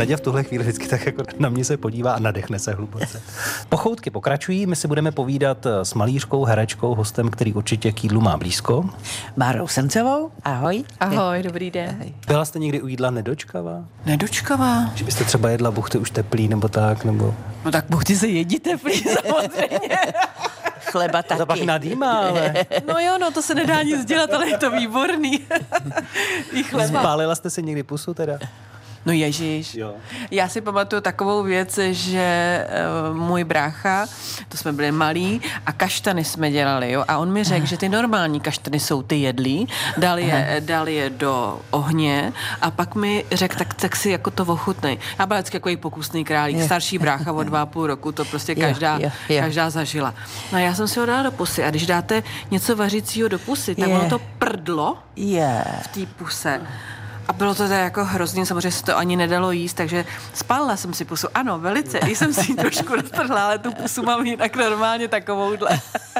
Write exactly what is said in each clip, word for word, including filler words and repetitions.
Naďa v tuhle chvíli vždycky tak jako na mě se podívá a nadechne se hluboce. Pochoutky pokračují, my si budeme povídat s malířkou, herečkou, hostem, který určitě k jídlu má blízko. Bárou Srncovou, ahoj. Ahoj, dobrý den. Ahoj. Byla jste někdy u jídla nedočkavá? Nedočkavá? Že byste třeba jedla buchty už teplý nebo tak, nebo... No tak buchty se jedí teplý samozřejmě. Chleba taky. To pak nadýmá, ale... No jo, no to se nedá nic dělat, ale je to výborný. I chleba. Spálila jste si někdy pusu teda? No ježiš. Jo. Já si pamatuju takovou věc, že uh, můj brácha, to jsme byli malí a kaštany jsme dělali, jo, a on mi řekl, že ty normální kaštany jsou ty jedlí, dal je, dal je do ohně a pak mi řekl, tak, tak si jako to ochutnej. Já byla vždycky takový pokusný králík, starší brácha o dva a půl roku, to prostě každá, jo, jo, jo. každá zažila. No a já jsem si ho dala do pusy a když dáte něco vařícího do pusy, tak Je. ono to prdlo Yeah. v té puse. A bylo to teda jako hrozný, samozřejmě se to ani nedalo jíst, takže spálila jsem si pusu. Ano, velice, i jsem si ji trošku roztrhla, ale tu pusu mám jinak normálně takovouhle.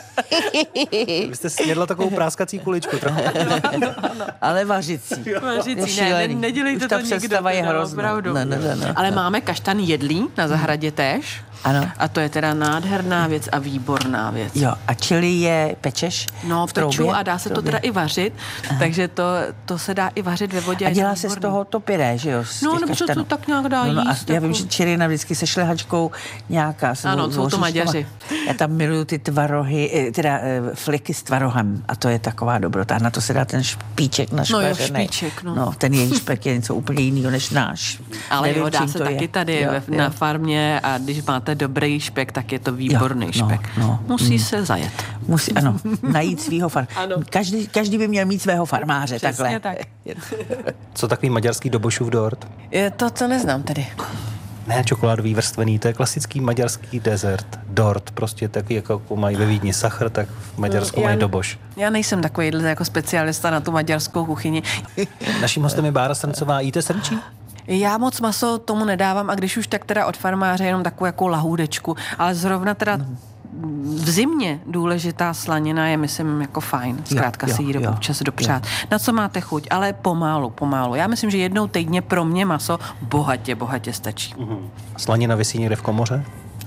Vy jste snědla takovou práskací kuličku trochu. No, ano. Ale vařicí. Vařící, ne, ne, nedělejte Už ta to nikdo. představa je teda, hrozná. opravdu. Ne, ne, ne, ne. Ale máme kaštan jedlí na zahradě též. Ano. A to je teda nádherná věc a výborná věc. Jo, a čili je pečeš No, v peču troubě? a dá se to Troubě. teda i vařit, takže to, to se dá i vařit ve vodě. A je dělá to se z výborný. toho to pyré, že jo? Z No, těch nebo se to kaštanů. tak nějak dá no, no, jíst, A já vím, jako- že čirina vždycky se šlehačkou nějaká. s- Ano, s jsou to voříškama. Maďaři. Já tam miluju ty tvarohy, eh, teda eh, fliky s tvarohem a to je taková dobrota. A na to se dá ten špíček našpařený. No jo, špíček, no. no. ten její špek je něco úplně jiného než náš. Ale Nevím, jo, dá čím se to taky je. tady Jo, ve, jo. na farmě a když máte dobrý špek, tak je to výborný no, špek. no, Musí mm. se zajet. Musí, ano, najít svýho far. Ano. Každý, každý by měl mít svého farmáře, Přesně takhle. tak. Co takový maďarský dobošův dort? Je to, co neznám tedy. Ne čokoládový vrstvený, to je klasický maďarský dezert. Dort, prostě taky jako mají ve Vídni sachr, tak v Maďarsku Já mají ne- doboš. Já nejsem takový jako specialista na tu maďarskou kuchyni. Naším hostem je Bára Srncová. Jíte srnčí? Já moc maso tomu nedávám a když už tak teda od farmáře jenom takovou jako lahůdečku, ale zrovna teda v zimě důležitá slanina je, myslím, jako fajn. Zkrátka Jo, si ji jo, občas dopřát. Na co máte chuť, ale pomálu, pomálu. Já myslím, že jednou týdně pro mě maso bohatě, bohatě stačí. Mhm. Slanina visí někde v komoře?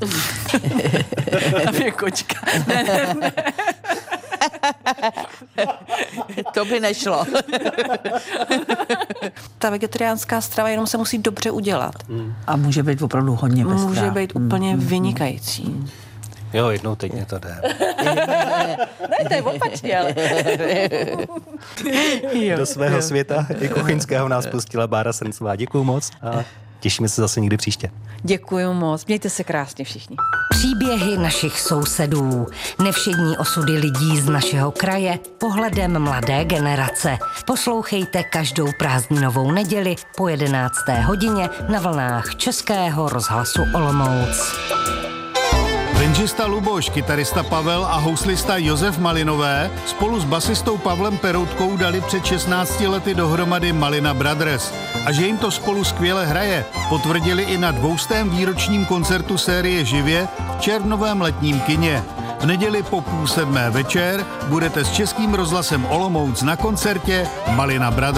Tam je kočka. Ne, ne, ne. To by nešlo. Ta vegetariánská strava jenom se musí dobře udělat. A může být opravdu hodně pestrá. Může být úplně vynikající. Jo, jednou týdně to jde. Ne, to je opačně, ale... Do svého světa i kuchyňského nás pustila Bára Srncová. Děkuju moc a těšíme se zase někdy příště. Děkuju moc. Mějte se krásně všichni. Příběhy našich sousedů, nevšední osudy lidí z našeho kraje, pohledem mladé generace. Poslouchejte každou prázdninovou neděli po jedenácté hodině na vlnách Českého rozhlasu Olomouc. Benžista Luboš, kytarista Pavel a houslista Josef Malinové spolu s basistou Pavlem Peroutkou dali před šestnácti lety dohromady Malina Brothers. A že jim to spolu skvěle hraje, potvrdili i na dvoustém výročním koncertu série Živě v červnovém letním kině. V neděli po půl sedmé večer budete s Českým rozhlasem Olomouc na koncertě Malina Brothers.